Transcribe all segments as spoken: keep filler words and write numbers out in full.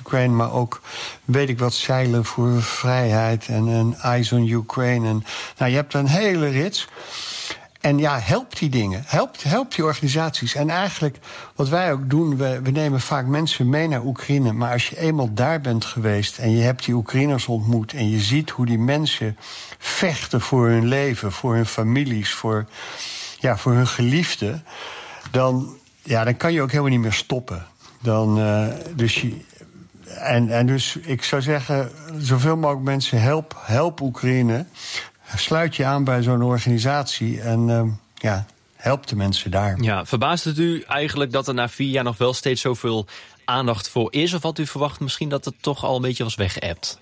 Ukraine, maar ook weet ik wat, Zeilen voor Vrijheid en, en Eyes on Ukraine. En, nou, je hebt een hele rits. En ja, help die dingen. Help, help die organisaties. En eigenlijk, wat wij ook doen, we, we nemen vaak mensen mee naar Oekraïne. Maar als je eenmaal daar bent geweest en je hebt die Oekraïners ontmoet en je ziet hoe die mensen vechten voor hun leven, voor hun families, voor, ja, voor hun geliefden, dan, ja, dan kan je ook helemaal niet meer stoppen. Dan, uh, dus je, en, en dus ik zou zeggen, zoveel mogelijk mensen, help, help Oekraïne. Sluit je aan bij zo'n organisatie en uh, ja, help de mensen daar. Ja, verbaast het u eigenlijk dat er na vier jaar nog wel steeds zoveel aandacht voor is? Of had u verwacht misschien dat het toch al een beetje was weggeëpt?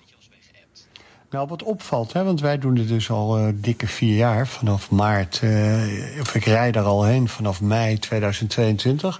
Nou, wat opvalt, hè, want wij doen dit dus al uh, dikke vier jaar, vanaf maart, uh, of ik rijd daar al heen vanaf mei tweeduizend tweeëntwintig.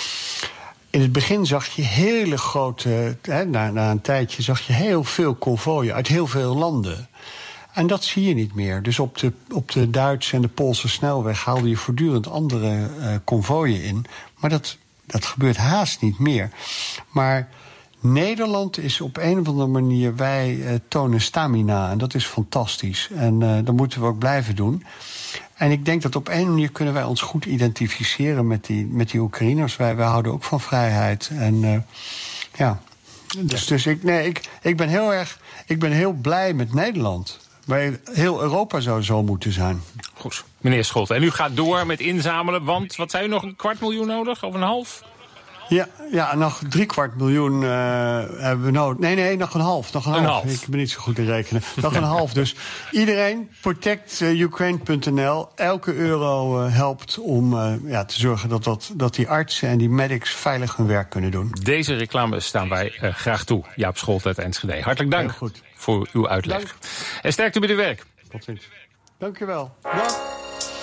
In het begin zag je hele grote, hè, na, na een tijdje zag je heel veel konvooien uit heel veel landen. En dat zie je niet meer. Dus op de, op de Duitse en de Poolse snelweg haalde je voortdurend andere uh, konvooien in. Maar dat, dat gebeurt haast niet meer. Maar Nederland is op een of andere manier, wij uh, tonen stamina. En dat is fantastisch. En uh, dat moeten we ook blijven doen. En ik denk dat op een manier kunnen wij ons goed identificeren met die, met die Oekraïners. Wij, wij houden ook van vrijheid. En uh, ja, dus, dus ik, nee, ik, ik ben heel erg, ik ben heel blij met Nederland. Bij heel Europa zou zo moeten zijn. Goed, meneer Scholten. En u gaat door met inzamelen, want wat zei u, nog een kwart miljoen nodig? Of een half? Ja, ja, nog drie kwart miljoen uh, hebben we nodig. Nee, nee, nog een half. Nog een, een half. half. Ik ben niet zo goed in rekenen. Nog een half. Dus iedereen, protect ukraine punt n l. Elke euro uh, helpt om uh, ja, te zorgen dat, dat, dat die artsen en die medics veilig hun werk kunnen doen. Deze reclame staan wij uh, graag toe. Jaap Scholten uit Enschede. Hartelijk dank voor uw uitleg. Dank. En sterkte met uw werk. Tot ziens. Dank u wel. Dag.